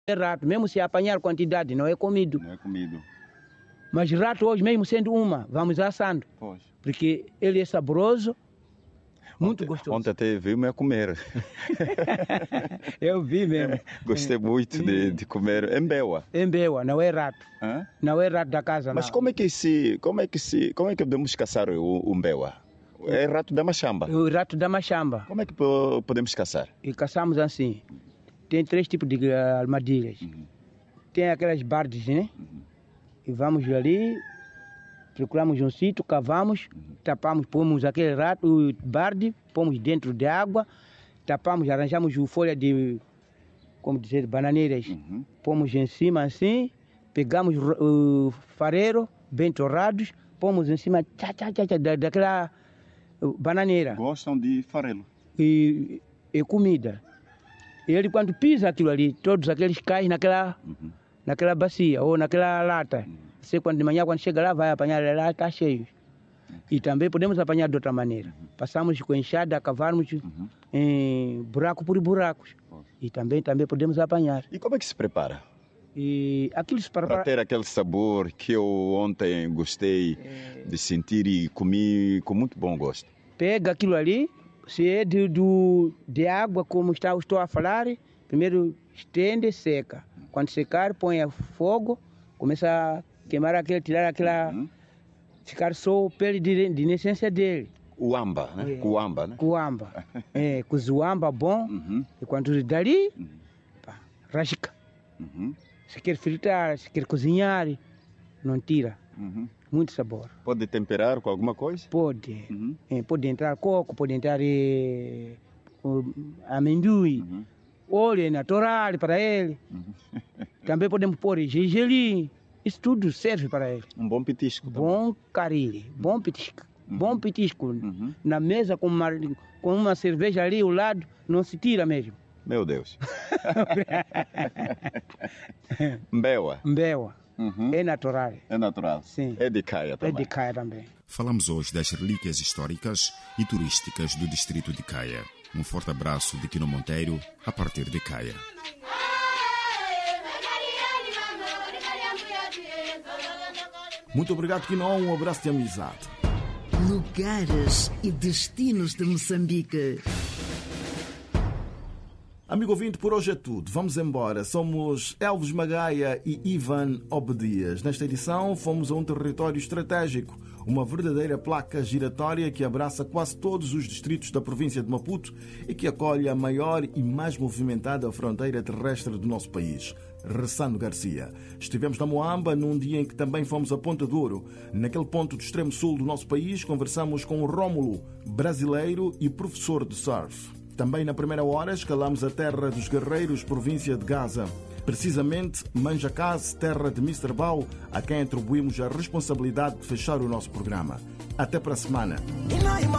É rato, mesmo se apanhar quantidade, não é comido. Não é comido. Mas rato hoje, mesmo sendo uma, vamos assando. Pois. Porque ele é saboroso, muito gostoso. Ontem até vi-me a comer. Eu vi mesmo. Gostei muito de comer embeua. Embeua, não é rato. Hã? Não é rato da casa, Mas não. como é que podemos caçar o embeua? É rato da machamba. O rato da machamba. Como é que podemos caçar? E caçamos assim. Tem 3 tipos de armadilhas. Tem aquelas bardes, né? E vamos ali, procuramos um sítio, cavamos, tapamos, pomos aquele rato, o barde, pomos dentro de água, tapamos, arranjamos folha de, como dizer, bananeiras, pomos em cima assim, pegamos o fareiro, bem torrados, pomos em cima daquela bananeira. Gostam de farelo. E comida. E ele, quando pisa aquilo ali, todos aqueles caem naquela bacia ou naquela lata. Você, quando de manhã, quando chega lá, vai apanhar lá, está cheio. E também podemos apanhar de outra maneira. Passamos com enxada, cavarmos em buraco por buracos. E também podemos apanhar. E como é que se prepara? E aquilo se prepara para ter aquele sabor que eu ontem gostei de sentir e comi com muito bom gosto. Pega aquilo ali, se é de água, como estou a falar, primeiro estende, seca. Quando secar, põe a fogo, começa a queimar aquele, tirar aquela, ficar só o pele de essência dele. O amba, né? Cuamba, né? Cuamba. Cozuamba bom. E quando dali, rasca. Se quer fritar, se quer cozinhar, não tira. Muito sabor. Pode temperar com alguma coisa? Pode. Pode entrar coco, pode entrar amendoim. Óleo natural para ele. Também podemos pôr gergelim. Isso tudo serve para ele. Um bom petisco. Bom caril, bom petisco. Bom petisco. Na mesa com uma cerveja ali ao lado, não se tira mesmo. Meu Deus. Embeua. Embeua. É natural. É natural. Sim. É de Caia também. É de Caia também. Falamos hoje das relíquias históricas e turísticas do distrito de Caia. Um forte abraço de Quino Monteiro, a partir de Caia. Muito obrigado, Quino. Um abraço de amizade. Lugares e destinos de Moçambique. Amigo ouvinte, por hoje é tudo. Vamos embora. Somos Elvis Magaia e Ivan Obedias. Nesta edição, fomos a um território estratégico, uma verdadeira placa giratória que abraça quase todos os distritos da província de Maputo e que acolhe a maior e mais movimentada fronteira terrestre do nosso país, Ressano Garcia. Estivemos na Moamba num dia em que também fomos a Ponta de Ouro. Naquele ponto do extremo sul do nosso país, conversamos com o Rómulo, brasileiro e professor de surf. Também na primeira hora escalamos a terra dos guerreiros, província de Gaza. Precisamente Manjacase, terra de Mr. Bau, a quem atribuímos a responsabilidade de fechar o nosso programa. Até para a semana.